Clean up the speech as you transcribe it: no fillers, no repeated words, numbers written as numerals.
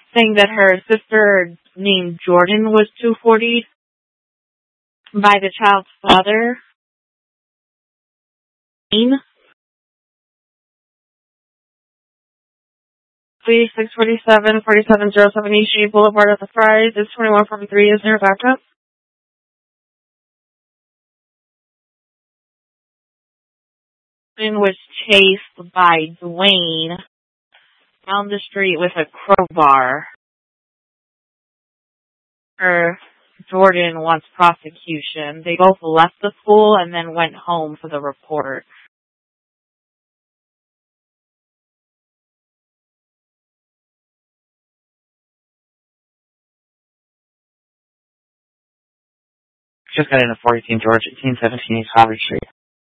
saying that her sister named Jordan was 240 by the child's father. 3647 47070 East Street Boulevard at the Fries. Is 2143 is there backup? Was chased by Dwayne down the street with a crowbar. Jordan wants prosecution. They both left the school and then went home for the report. Just got into 418 George, 1817 East Harvard Street.